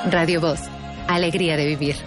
Radio Voz. Alegría de vivir.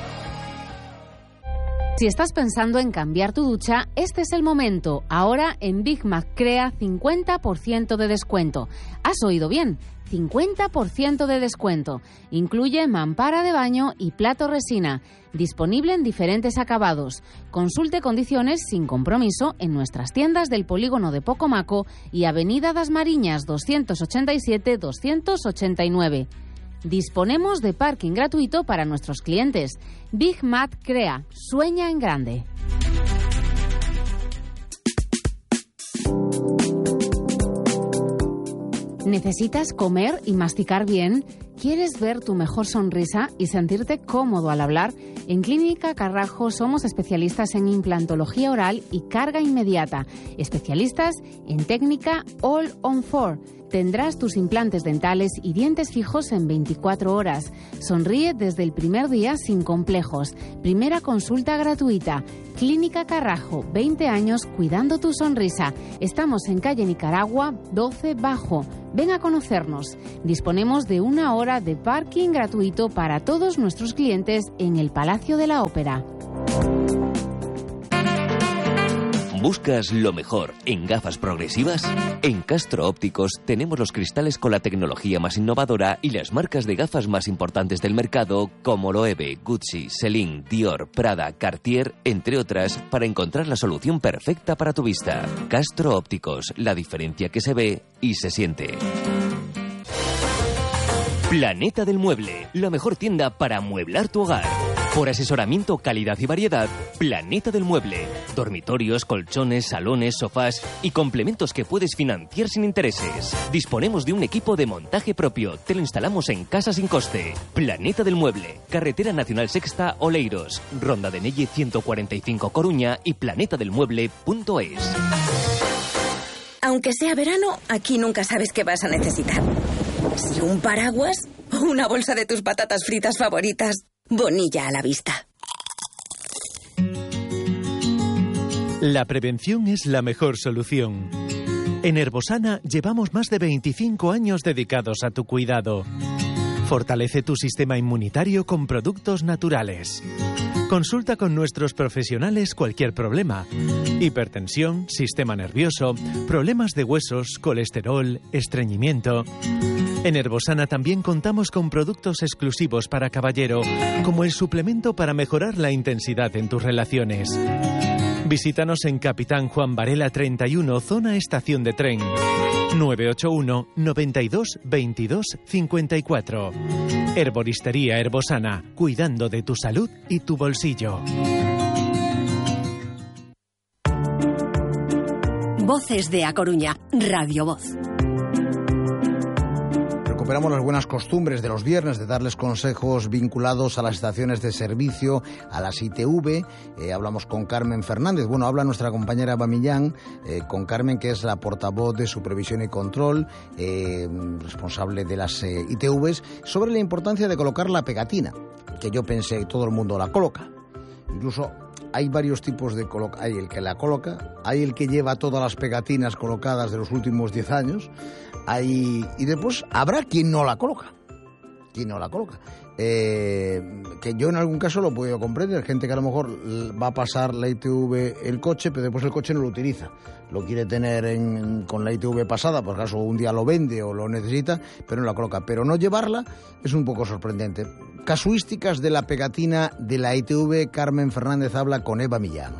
Si estás pensando en cambiar tu ducha, este es el momento. Ahora en Big Mac Crea 50% de descuento. ¿Has oído bien? 50% de descuento. Incluye mampara de baño y plato resina. Disponible en diferentes acabados. Consulte condiciones sin compromiso en nuestras tiendas del polígono de Pocomaco y Avenida das Mariñas 287-289. Disponemos de parking gratuito para nuestros clientes. Big Mac Crea. Sueña en grande. ¿Necesitas comer y masticar bien? ¿Quieres ver tu mejor sonrisa y sentirte cómodo al hablar? En Clínica Carrajo somos especialistas en implantología oral y carga inmediata. Especialistas en técnica All on 4. Tendrás tus implantes dentales y dientes fijos en 24 horas. Sonríe desde el primer día sin complejos. Primera consulta gratuita. Clínica Carrajo, 20 años cuidando tu sonrisa. Estamos en calle Nicaragua, 12 Bajo. Ven a conocernos. Disponemos de 1 hora de parking gratuito para todos nuestros clientes en el Palacio de la Ópera. ¿Buscas lo mejor en gafas progresivas? En Castro Ópticos tenemos los cristales con la tecnología más innovadora y las marcas de gafas más importantes del mercado como Loewe, Gucci, Celine, Dior, Prada, Cartier, entre otras, para encontrar la solución perfecta para tu vista. Castro Ópticos, la diferencia que se ve y se siente. Planeta del Mueble, la mejor tienda para amueblar tu hogar. Por asesoramiento, calidad y variedad, Planeta del Mueble. Dormitorios, colchones, salones, sofás y complementos que puedes financiar sin intereses. Disponemos de un equipo de montaje propio. Te lo instalamos en casa sin coste. Planeta del Mueble. Carretera Nacional Sexta, Oleiros. Ronda de Nelle 145 Coruña y planetadelmueble.es. Aunque sea verano, aquí nunca sabes qué vas a necesitar. Si un paraguas o una bolsa de tus patatas fritas favoritas. Bonilla a la vista. La prevención es la mejor solución. En Herbosana llevamos más de 25 años dedicados a tu cuidado. Fortalece tu sistema inmunitario con productos naturales. Consulta con nuestros profesionales cualquier problema. Hipertensión, sistema nervioso, problemas de huesos, colesterol, estreñimiento. En Herbosana también contamos con productos exclusivos para caballero, como el suplemento para mejorar la intensidad en tus relaciones. Visítanos en Capitán Juan Varela 31, zona estación de tren. 981 92 22 54. Herboristería Herbosana, cuidando de tu salud y tu bolsillo. Voces de A Coruña, Radio Voz. Recuperamos las buenas costumbres de los viernes de darles consejos vinculados a las estaciones de servicio, a las ITV. Hablamos con Carmen Fernández. Bueno, habla nuestra compañera Eva Millán, con Carmen, que es la portavoz de Supervisión y Control, responsable de las ITVs, sobre la importancia de colocar la pegatina, que yo pensé todo el mundo la coloca. Incluso hay varios tipos de colocar. Hay el que la coloca, hay el que lleva todas las pegatinas colocadas de los últimos 10 años, y después habrá quien no la coloca. Que yo en algún caso lo puedo comprender. Gente que a lo mejor va a pasar la ITV el coche, pero después el coche no lo utiliza. Lo quiere tener con la ITV pasada, por caso un día lo vende o lo necesita, pero no la coloca. Pero no llevarla es un poco sorprendente. Casuísticas de la pegatina de la ITV, Carmen Fernández habla con Eva Millán.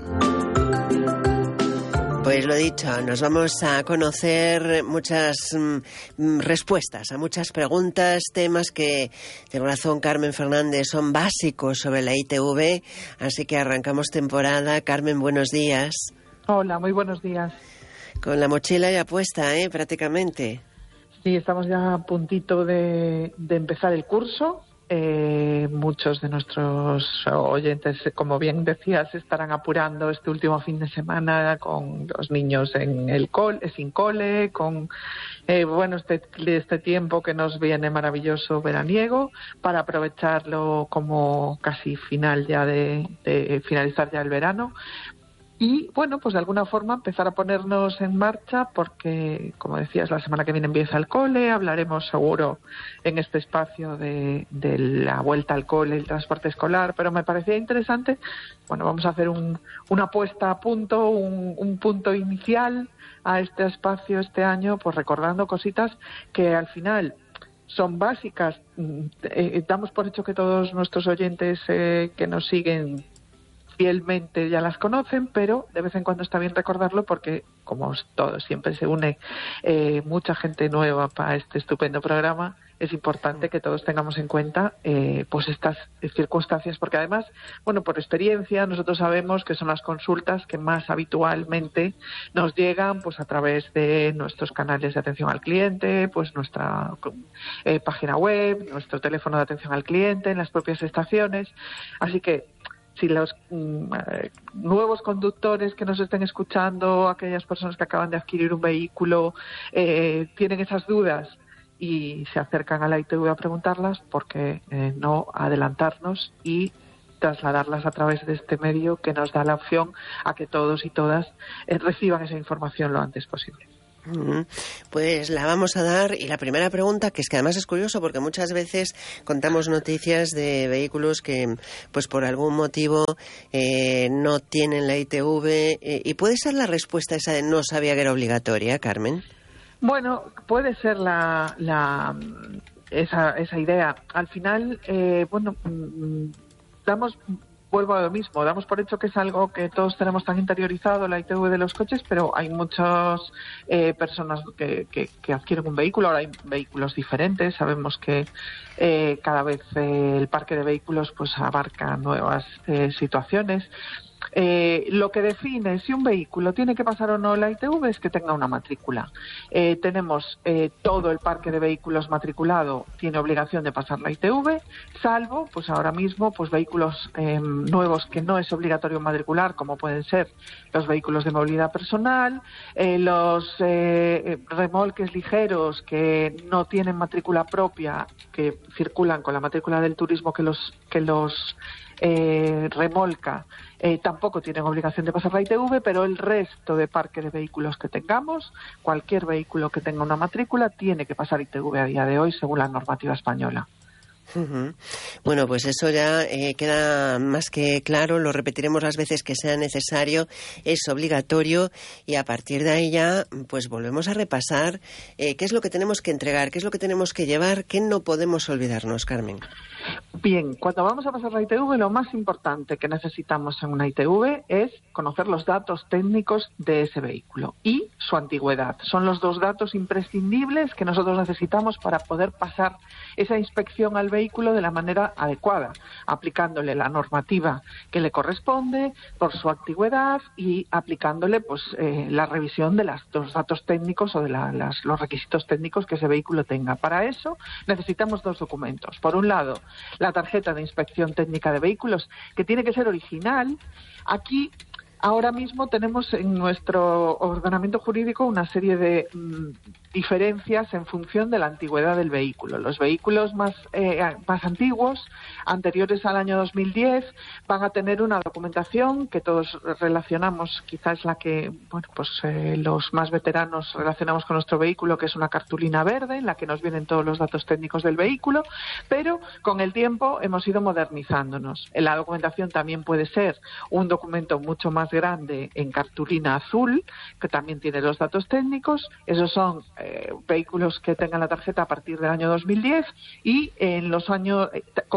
Pues lo dicho, nos vamos a conocer muchas respuestas a muchas preguntas, temas que, de razón, Carmen Fernández, son básicos sobre la ITV, así que arrancamos temporada. Carmen, buenos días. Hola, muy buenos días. Con la mochila ya puesta, prácticamente. Sí, estamos ya a puntito de empezar el curso. Muchos de nuestros oyentes, como bien decías, estarán apurando este último fin de semana con los niños en el sin cole, con este tiempo que nos viene maravilloso veraniego, para aprovecharlo como casi final ya de finalizar ya el verano. Y, bueno, pues de alguna forma empezar a ponernos en marcha porque, como decías, la semana que viene empieza el cole, hablaremos seguro en este espacio de la vuelta al cole, el transporte escolar, pero me parecía interesante, bueno, vamos a hacer una puesta a punto, un punto inicial a este espacio este año, pues recordando cositas que al final son básicas. Damos por hecho que todos nuestros oyentes que nos siguen fielmente ya las conocen, pero de vez en cuando está bien recordarlo porque, como todo, siempre se une mucha gente nueva para este estupendo programa. Es importante que todos tengamos en cuenta pues estas circunstancias, porque además, bueno, por experiencia nosotros sabemos que son las consultas que más habitualmente nos llegan pues a través de nuestros canales de atención al cliente, pues nuestra página web, nuestro teléfono de atención al cliente, en las propias estaciones. Así que si los nuevos conductores que nos estén escuchando, aquellas personas que acaban de adquirir un vehículo, tienen esas dudas y se acercan a la ITV a preguntarlas, porque no adelantarnos y trasladarlas a través de este medio que nos da la opción a que todos y todas reciban esa información lo antes posible. Pues la vamos a dar, y la primera pregunta, que es que además es curioso porque muchas veces contamos noticias de vehículos que pues por algún motivo no tienen la ITV, y puede ser la respuesta esa de no sabía que era obligatoria, Carmen. Bueno, puede ser esa idea. Al final, vuelvo a lo mismo, damos por hecho que es algo que todos tenemos tan interiorizado, la ITV de los coches, pero hay muchas personas que adquieren un vehículo. Ahora hay vehículos diferentes, sabemos que cada vez el parque de vehículos pues abarca nuevas situaciones. Lo que define si un vehículo tiene que pasar o no la ITV es que tenga una matrícula. Tenemos todo el parque de vehículos matriculado tiene obligación de pasar la ITV, salvo pues ahora mismo pues vehículos nuevos que no es obligatorio matricular, como pueden ser los vehículos de movilidad personal, los remolques ligeros que no tienen matrícula propia, que circulan con la matrícula del turismo que los remolca, tampoco tienen obligación de pasar la ITV, pero el resto de parque de vehículos que tengamos, cualquier vehículo que tenga una matrícula tiene que pasar ITV a día de hoy según la normativa española. Bueno, pues eso ya queda más que claro, lo repetiremos las veces que sea necesario, es obligatorio, y a partir de ahí ya pues volvemos a repasar qué es lo que tenemos que entregar, qué es lo que tenemos que llevar, qué no podemos olvidarnos, Carmen. Bien, cuando vamos a pasar la ITV, lo más importante que necesitamos en una ITV es conocer los datos técnicos de ese vehículo y su antigüedad. Son los dos datos imprescindibles que nosotros necesitamos para poder pasar esa inspección al vehículo de la manera adecuada, aplicándole la normativa que le corresponde por su antigüedad y aplicándole pues la revisión de los datos técnicos o de los requisitos técnicos que ese vehículo tenga. Para eso necesitamos dos documentos. Por un lado, la tarjeta de inspección técnica de vehículos, que tiene que ser original. Aquí ahora mismo tenemos en nuestro ordenamiento jurídico una serie de diferencias en función de la antigüedad del vehículo. Los vehículos más antiguos, anteriores al año 2010, van a tener una documentación que todos relacionamos, quizás la que los más veteranos relacionamos con nuestro vehículo, que es una cartulina verde en la que nos vienen todos los datos técnicos del vehículo, pero con el tiempo hemos ido modernizándonos. La documentación también puede ser un documento mucho más grande en cartulina azul, que también tiene los datos técnicos. Esos son vehículos que tengan la tarjeta a partir del año 2010, y en los años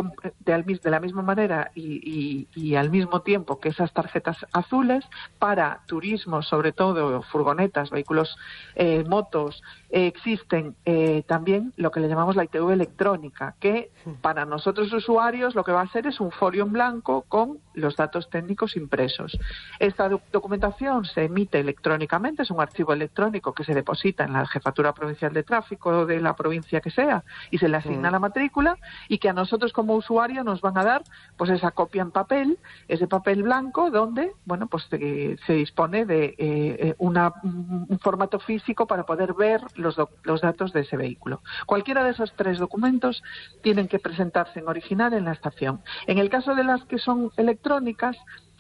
de la misma manera y al mismo tiempo que esas tarjetas azules, para turismo, sobre todo furgonetas, vehículos, motos, existen también lo que le llamamos la ITV electrónica, que para nosotros usuarios lo que va a hacer es un folio en blanco con los datos técnicos impresos. Esta documentación se emite electrónicamente, es un archivo electrónico que se deposita en la Jefatura Provincial de Tráfico de la provincia que sea y se le asigna la matrícula, y que a nosotros como usuario nos van a dar pues esa copia en papel, ese papel blanco donde se dispone de un formato físico para poder ver los datos de ese vehículo. Cualquiera de esos tres documentos tienen que presentarse en original en la estación. En el caso de las que son electrónicas,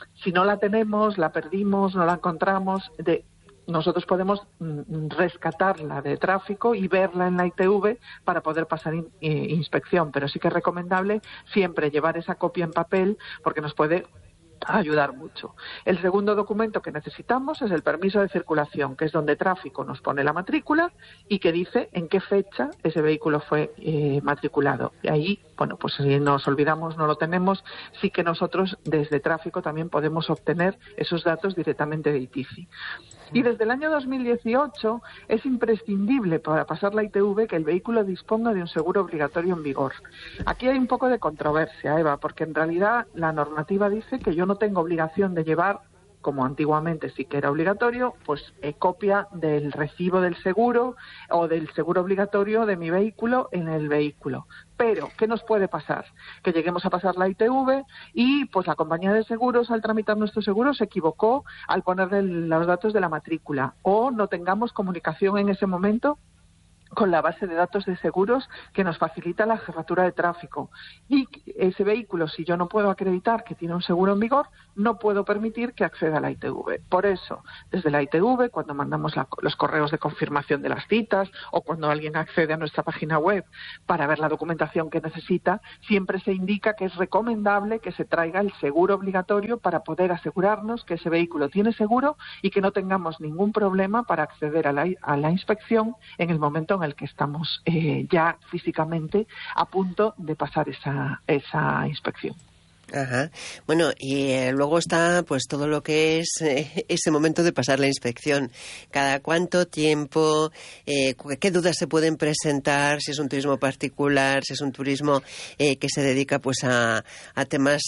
si no la tenemos, la perdimos, no la encontramos, nosotros podemos rescatarla de tráfico y verla en la ITV para poder pasar inspección, pero sí que es recomendable siempre llevar esa copia en papel porque nos puede ayudar mucho. El segundo documento que necesitamos es el permiso de circulación, que es donde tráfico nos pone la matrícula y que dice en qué fecha ese vehículo fue matriculado. Y ahí, bueno, pues si nos olvidamos, no lo tenemos, sí que nosotros desde tráfico también podemos obtener esos datos directamente de ITICI. Y desde el año 2018 es imprescindible para pasar la ITV que el vehículo disponga de un seguro obligatorio en vigor. Aquí hay un poco de controversia, Eva, porque en realidad la normativa dice que yo no tengo obligación de llevar, como antiguamente sí que era obligatorio, pues copia del recibo del seguro o del seguro obligatorio de mi vehículo en el vehículo. Pero, ¿qué nos puede pasar? Que lleguemos a pasar la ITV y pues la compañía de seguros al tramitar nuestro seguro se equivocó al ponerle los datos de la matrícula o no tengamos comunicación en ese momento con la base de datos de seguros que nos facilita la jefatura de tráfico. Y ese vehículo, si yo no puedo acreditar que tiene un seguro en vigor, no puedo permitir que acceda a la ITV. Por eso, desde la ITV, cuando mandamos los correos de confirmación de las citas o cuando alguien accede a nuestra página web para ver la documentación que necesita, siempre se indica que es recomendable que se traiga el seguro obligatorio para poder asegurarnos que ese vehículo tiene seguro y que no tengamos ningún problema para acceder a la inspección en el momento en el que estamos ya físicamente a punto de pasar esa inspección. Ajá. Bueno, y luego está pues todo lo que es ese momento de pasar la inspección. ¿Cada cuánto tiempo? ¿Qué dudas se pueden presentar? Si es un turismo particular, si es un turismo que se dedica pues a temas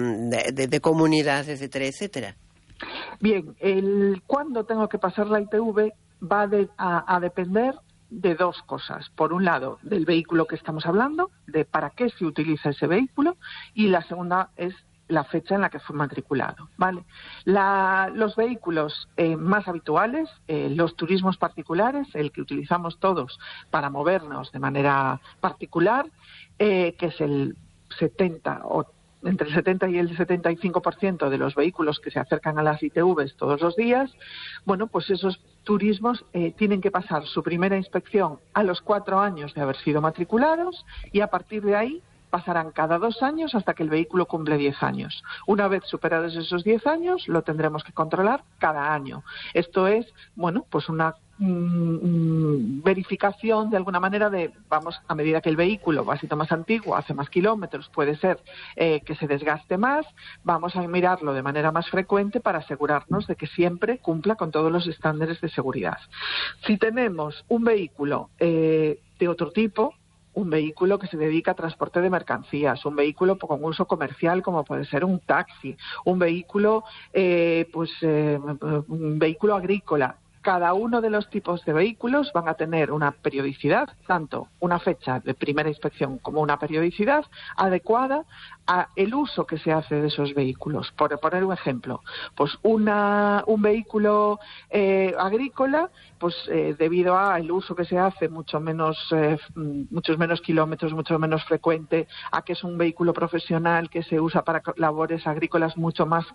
de comunidad, etcétera, etcétera. Bien, cuándo tengo que pasar la ITV va a depender de dos cosas. Por un lado, del vehículo que estamos hablando, de para qué se utiliza ese vehículo, y la segunda es la fecha en la que fue matriculado, ¿vale? Los vehículos más habituales, los turismos particulares, el que utilizamos todos para movernos de manera particular, que es el 70 o entre el 70 y el 75% de los vehículos que se acercan a las ITVs todos los días, bueno, pues esos turismos tienen que pasar su primera inspección a los 4 años de haber sido matriculados y a partir de ahí pasarán cada 2 años hasta que el vehículo cumple 10 años. Una vez superados esos 10 años, lo tendremos que controlar cada año. Esto es, bueno, pues una verificación de alguna manera a medida que el vehículo va siendo más antiguo, hace más kilómetros, puede ser que se desgaste más, vamos a mirarlo de manera más frecuente para asegurarnos de que siempre cumpla con todos los estándares de seguridad. Si tenemos un vehículo de otro tipo, un vehículo que se dedica a transporte de mercancías, un vehículo con uso comercial como puede ser un taxi, un vehículo un vehículo agrícola. Cada uno de los tipos de vehículos van a tener una periodicidad, tanto una fecha de primera inspección como una periodicidad adecuada a el uso que se hace de esos vehículos. Por poner un ejemplo, pues un vehículo agrícola, pues debido al uso que se hace muchos menos kilómetros, mucho menos frecuente, a que es un vehículo profesional que se usa para labores agrícolas mucho más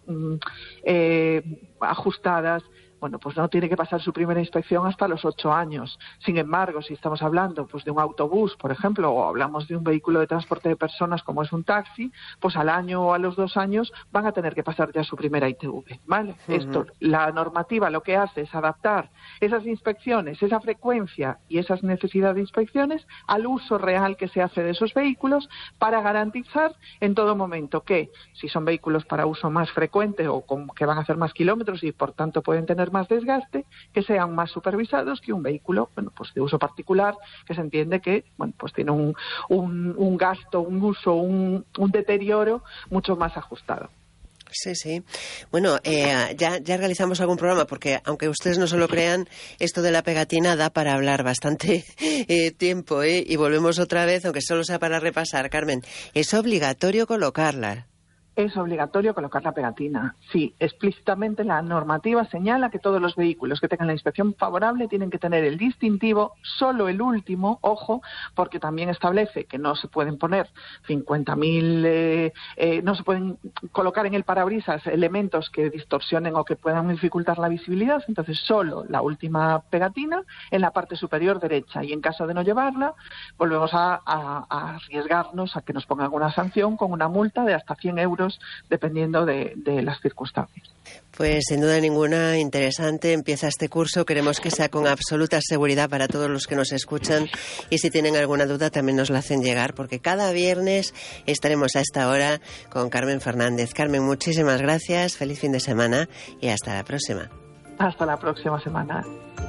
ajustadas, bueno, pues no tiene que pasar su primera inspección hasta los 8 años. Sin embargo, si estamos hablando pues de un autobús, por ejemplo, o hablamos de un vehículo de transporte de personas como es un taxi, pues al año o a los 2 años van a tener que pasar ya su primera ITV, ¿vale? Uh-huh. Esto, la normativa lo que hace es adaptar esas inspecciones, esa frecuencia y esas necesidades de inspecciones al uso real que se hace de esos vehículos para garantizar en todo momento que, si son vehículos para uso más frecuente o que van a hacer más kilómetros y por tanto pueden tener más desgaste, que sean más supervisados que un vehículo, bueno, pues de uso particular, que se entiende que, bueno, pues tiene un gasto, un uso, un deterioro mucho más ajustado. Sí, sí. Bueno, ya realizamos algún programa porque, aunque ustedes no se lo crean, esto de la pegatina da para hablar bastante tiempo, y volvemos otra vez, aunque solo sea para repasar. Carmen, ¿es obligatorio colocarla? es obligatorio colocar la pegatina. Sí, explícitamente la normativa señala que todos los vehículos que tengan la inspección favorable tienen que tener el distintivo, solo el último, ojo, porque también establece que no se pueden poner 50.000, no se pueden colocar en el parabrisas elementos que distorsionen o que puedan dificultar la visibilidad, entonces solo la última pegatina en la parte superior derecha, y en caso de no llevarla, volvemos a arriesgarnos a que nos pongan una sanción con una multa de hasta 100 euros, dependiendo de las circunstancias. Pues sin duda ninguna, interesante. Empieza este curso. Queremos que sea con absoluta seguridad para todos los que nos escuchan, y si tienen alguna duda también nos la hacen llegar, porque cada viernes estaremos a esta hora con Carmen Fernández. Carmen, muchísimas gracias, feliz fin de semana y hasta la próxima. Hasta la próxima semana.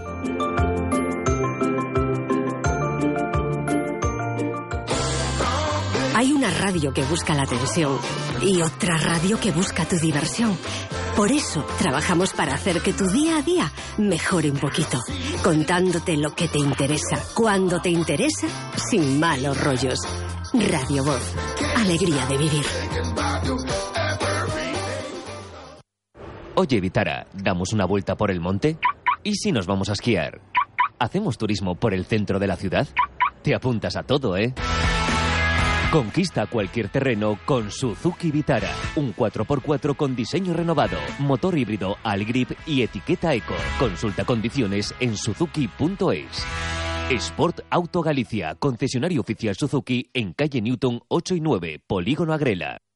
Hay una radio que busca la atención y otra radio que busca tu diversión. Por eso trabajamos para hacer que tu día a día mejore un poquito, contándote lo que te interesa, cuando te interesa, sin malos rollos. Radio Voz, alegría de vivir. Oye, Vitara, ¿damos una vuelta por el monte? ¿Y si nos vamos a esquiar? ¿Hacemos turismo por el centro de la ciudad? Te apuntas a todo, ¿eh? Conquista cualquier terreno con Suzuki Vitara. Un 4x4 con diseño renovado, motor híbrido Allgrip y etiqueta Eco. Consulta condiciones en suzuki.es. Sport Auto Galicia, concesionario oficial Suzuki en calle Newton 8 y 9, Polígono Agrela.